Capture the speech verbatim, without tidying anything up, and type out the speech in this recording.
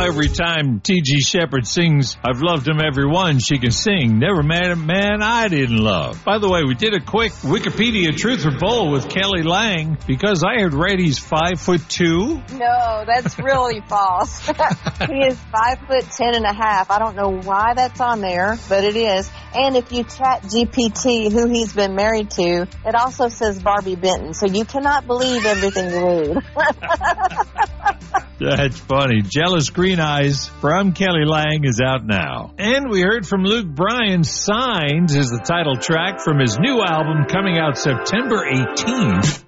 every time T G Shepherd sings, I've loved them every one she can sing. Never met a man I didn't love. By the way, we did a quick Wikipedia truth or bull with Kelly Lang because I heard right he's five foot two. No, that's really false. He is five foot ten and a half. I don't know why that's on there, but it is. And if you chat G P T who he's been married to, it also says Barbie Benton. So you cannot believe everything you read. That's funny. Jealous Green Eyes from Kelly Lang is out now. And we heard from Luke Bryan. Signs is the title track from his new album coming out September eighteenth.